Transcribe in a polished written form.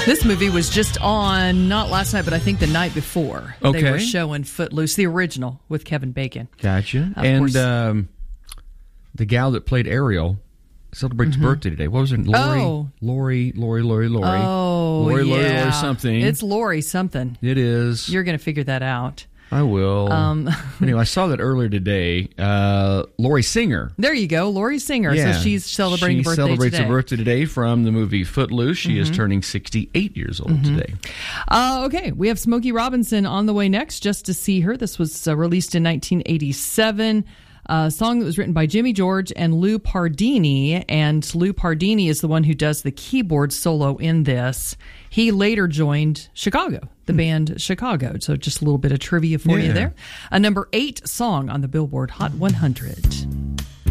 This movie was just on, not last night, but I think the night before. Okay. They were showing Footloose, the original, with Kevin Bacon. Gotcha. Of And course. the gal that played Ariel celebrates birthday today. What was her name? Oh. Lori. Oh, Lori yeah. something. It's Lori something. It is. You're going to figure that out. I will. Anyway, I saw that earlier today. Lori Singer. There you go, Lori Singer. Yeah. So she's celebrating She a birthday celebrates today. a birthday today from the movie Footloose. She is turning 68 years old today. Okay, we have Smokey Robinson on the way next, Just to See Her. This was released in 1987. A song that was written by Jimmy George and Lou Pardini, and Lou Pardini is the one who does the keyboard solo in this. He later joined Chicago, the band Chicago. So just a little bit of trivia for you there. A number 8 song on the Billboard Hot 100.